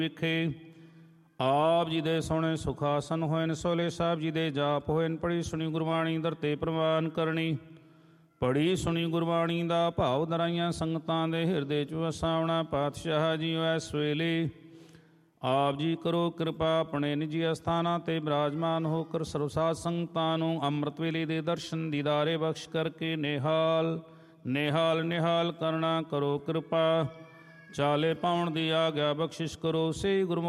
ਵਿਖੇ ਆਪ ਜੀ ਦੇ ਸੋਹਣੇ ਸੁਖਾਸਨ ਹੋਏ ਸੋਲੇ ਸਾਹਿਬ ਜੀ ਦੇ ਜਾਪ ਹੋਏ ਪੜੀ ਸੁਣੀ ਗੁਰਬਾਣੀ ਦਰਤੇ ਪ੍ਰਵਾਨ ਕਰਨੀ। ਪੜੀ ਸੁਣੀ ਗੁਰਬਾਣੀ ਦਾ ਭਾਵ ਦਰਾਈਆਂ ਸੰਗਤਾਂ ਦੇ ਹਿਰਦੇ 'ਚ ਵਸਾਉਣਾ। ਪਾਤਸ਼ਾਹ ਜੀ ਇਸ ਵੇਲੇ ਆਪ ਜੀ ਕਰੋ ਕਿਰਪਾ ਆਪਣੇ ਨਿੱਜੀ ਅਸਥਾਨਾਂ 'ਤੇ ਬਿਰਾਜਮਾਨ ਹੋ ਕਰ ਸਰਬ ਸਾਧ ਸੰਗਤਾਂ ਨੂੰ ਅੰਮ੍ਰਿਤ ਵੇਲੇ ਦੇ ਦਰਸ਼ਨ ਦੀਦਾਰੇ ਬਖਸ਼ ਕਰਕੇ ਨਿਹਾਲ ਨਿਹਾਲ ਨਿਹਾਲ ਕਰਨਾ। ਕਰੋ ਕਿਰਪਾ ਚਾਲੇ ਪਾਉਣ ਦੀ ਆਗਿਆ ਬਖਸ਼ਿਸ਼ ਕਰੋ। ਸੇ ਗੁਰਮੁਖ